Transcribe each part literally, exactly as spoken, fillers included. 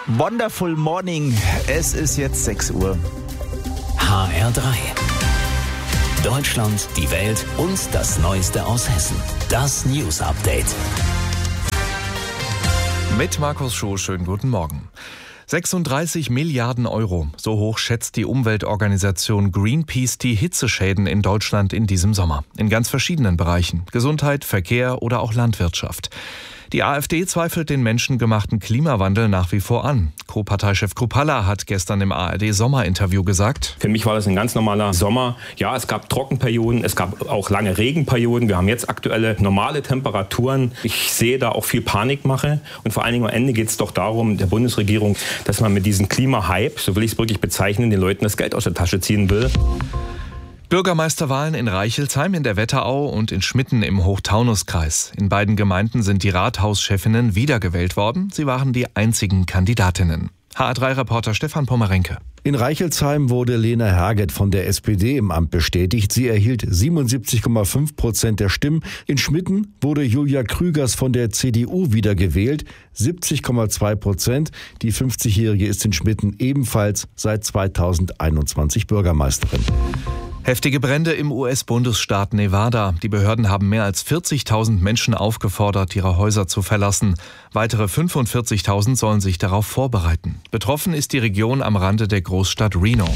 Wonderful Morning. Es ist jetzt sechs Uhr. H R drei. Deutschland, die Welt und das Neueste aus Hessen. Das News Update. Mit Markus Schuh, schönen guten Morgen. sechsunddreißig Milliarden Euro, so hoch schätzt die Umweltorganisation Greenpeace die Hitzeschäden in Deutschland in diesem Sommer. In ganz verschiedenen Bereichen. Gesundheit, Verkehr oder auch Landwirtschaft. Die AfD zweifelt den menschengemachten Klimawandel nach wie vor an. Co-Parteichef Kruppalla hat gestern im A R D-Sommerinterview gesagt: Für mich war das ein ganz normaler Sommer. Ja, es gab Trockenperioden, es gab auch lange Regenperioden. Wir haben jetzt aktuelle normale Temperaturen. Ich sehe da auch viel Panikmache. Und vor allen Dingen am Ende geht es doch darum, der Bundesregierung, dass man mit diesem Klimahype, so will ich es wirklich bezeichnen, den Leuten das Geld aus der Tasche ziehen will. Bürgermeisterwahlen in Reichelsheim in der Wetterau und in Schmitten im Hochtaunuskreis. In beiden Gemeinden sind die Rathauschefinnen wiedergewählt worden. Sie waren die einzigen Kandidatinnen. H R drei-Reporter Stefan Pommerenke. In Reichelsheim wurde Lena Herget von der S P D im Amt bestätigt. Sie erhielt siebenundsiebzig Komma fünf Prozent der Stimmen. In Schmitten wurde Julia Krügers von der C D U wiedergewählt, siebzig Komma zwei Prozent. Die fünfzigjährige ist in Schmitten ebenfalls seit zweitausendeinundzwanzig Bürgermeisterin. Heftige Brände im U S-Bundesstaat Nevada. Die Behörden haben mehr als vierzigtausend Menschen aufgefordert, ihre Häuser zu verlassen. Weitere fünfundvierzigtausend sollen sich darauf vorbereiten. Betroffen ist die Region am Rande der Großstadt Reno.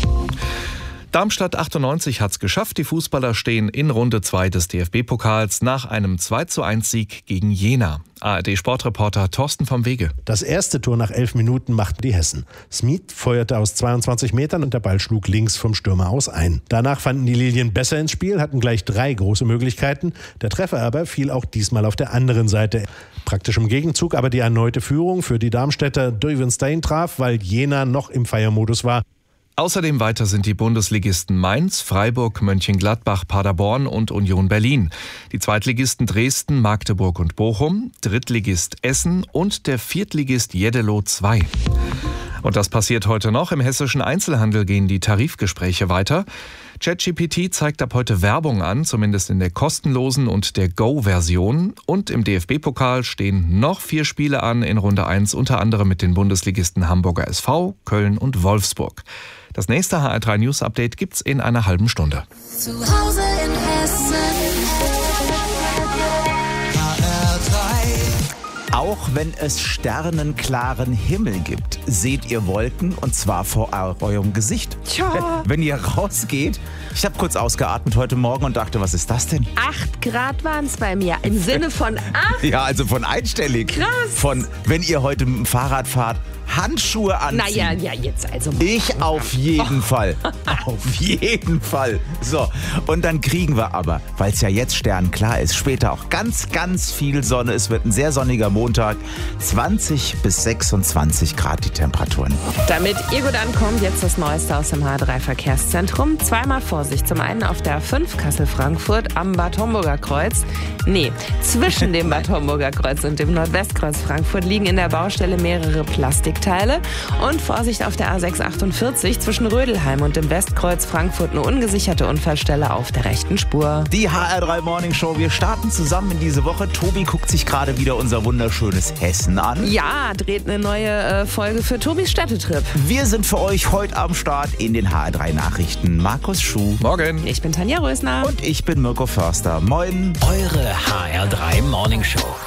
Darmstadt achtundneunzig hat's geschafft. Die Fußballer stehen in Runde zwei des D F B-Pokals nach einem zwei zu eins Sieg gegen Jena. A R D-Sportreporter Thorsten vom Wege. Das erste Tor nach elf Minuten machten die Hessen. Smith feuerte aus zweiundzwanzig Metern und der Ball schlug links vom Stürmer aus ein. Danach fanden die Lilien besser ins Spiel, hatten gleich drei große Möglichkeiten. Der Treffer aber fiel auch diesmal auf der anderen Seite. Praktisch im Gegenzug aber die erneute Führung für die Darmstädter. Duyvenstein traf, weil Jena noch im Feiermodus war. Außerdem weiter sind die Bundesligisten Mainz, Freiburg, Mönchengladbach, Paderborn und Union Berlin. Die Zweitligisten Dresden, Magdeburg und Bochum, Drittligist Essen und der Viertligist Jeddelo zwei. Und das passiert heute noch. Im hessischen Einzelhandel gehen die Tarifgespräche weiter. ChatGPT zeigt ab heute Werbung an, zumindest in der kostenlosen und der Go-Version. Und im D F B-Pokal stehen noch vier Spiele an in Runde eins, unter anderem mit den Bundesligisten Hamburger S V, Köln und Wolfsburg. Das nächste H R drei News Update gibt's in einer halben Stunde. Zu Hause in Hessen. H R drei. Auch wenn es sternenklaren Himmel gibt, seht ihr Wolken, und zwar vor eurem Gesicht. Tja. Wenn ihr rausgeht, ich habe kurz ausgeatmet heute Morgen und dachte, was ist das denn? Acht Grad waren es bei mir. Im Sinne von acht? Ja, also von einstellig. Krass. Von, wenn ihr heute mit dem Fahrrad fahrt, Handschuhe anziehen. Naja, ja, jetzt also. Ich auf jeden Fall. Auf jeden Fall. So, und dann kriegen wir aber, weil es ja jetzt sternklar ist, später auch ganz, ganz viel Sonne. Es wird ein sehr sonniger Montag. zwanzig bis sechsundzwanzig Grad die Temperaturen. Damit ihr gut ankommt, jetzt das Neueste aus dem H R drei Verkehrszentrum. Zweimal Vorsicht. Zum einen auf der A fünf Kassel-Frankfurt am Bad Homburger Kreuz. Nee, zwischen dem Bad Homburger Kreuz und dem Nordwestkreuz Frankfurt liegen in der Baustelle mehrere Plastikteile. Und Vorsicht auf der A sechs achtundvierzig zwischen Rödelheim und dem Westkreuz Frankfurt, eine ungesicherte Unfallstelle auf der rechten Spur. Die H R drei Morning Show. Wir starten zusammen in diese Woche. Tobi guckt sich gerade wieder unser wunderschönes Hessen an. Ja, dreht eine neue äh, Folge für Tobis Städtetrip. Wir sind für euch heute am Start in den H R drei Nachrichten. Markus Schuh. Morgen. Ich bin Tanja Rösner. Und ich bin Mirko Förster. Moin. Eure H R drei Morning Show.